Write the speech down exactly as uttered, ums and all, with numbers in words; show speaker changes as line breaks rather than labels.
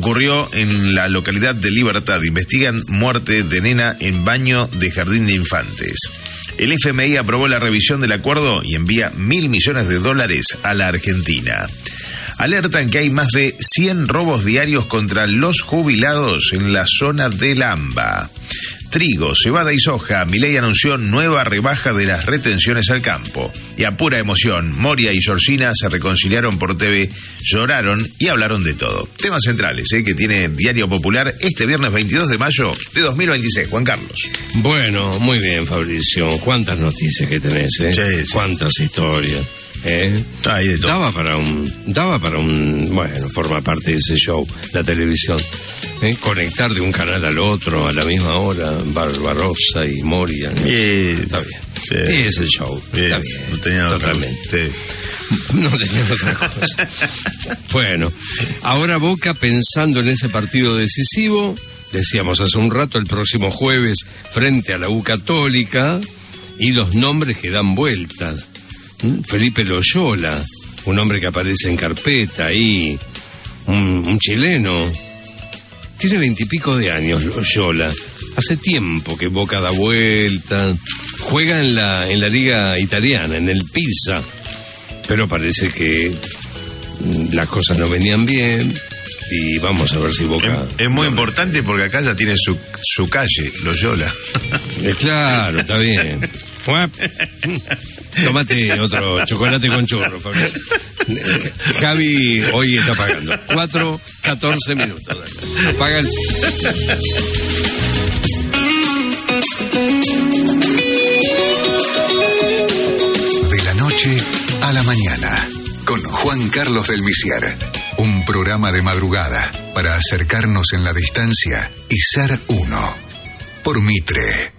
ocurrió en la localidad de Libertad. Investigan muerte de nena en baño de jardín de infantes. El F M I aprobó la revisión del acuerdo y envía mil millones de dólares a la Argentina. Alertan que hay más de cien robos diarios contra los jubilados en la zona del AMBA. Trigo, cebada y soja. Milei anunció nueva rebaja de las retenciones al campo. Y a pura emoción, Moria y Georgina se reconciliaron por T V, lloraron y hablaron de todo. Temas centrales, ¿eh? que tiene Diario Popular este viernes veintidós de mayo de dos mil veintiséis. Juan Carlos.
Bueno, muy bien, Fabricio. ¿Cuántas noticias que tenés, eh?
Sí, sí.
¿Cuántas historias? ¿Eh?
Hay de todo.
Daba para un, daba para un, bueno, forma parte de ese show, la televisión. ¿Eh? Conectar de un canal al otro a la misma hora, Barbarossa y Moria. ¿no?
Sí,
está bien.
Sí.
Es el show.
Sí,
está bien.
No tenían
totalmente.
Otra, sí.
No tenían otra cosa. Bueno, ahora Boca pensando en ese partido decisivo, decíamos hace un rato, el próximo jueves frente a la U Católica, y los nombres que dan vueltas. Felipe Loyola, un hombre que aparece en carpeta ahí, un, un chileno, tiene veintipico de años Loyola, hace tiempo que Boca da vuelta, juega en la, en la liga italiana, en el Pisa, pero parece que las cosas no venían bien y vamos a ver si Boca...
Es, es muy importante porque acá ya tiene su, su calle, Loyola.
Eh, claro, está bien. Tómate otro chocolate con churro, Fabricio. Javi hoy está pagando. Cuatro, catorce minutos. Paga el...
De la noche a la mañana, con Juan Carlos del Misier. Un programa de madrugada para acercarnos en la distancia y ser uno. Por Mitre.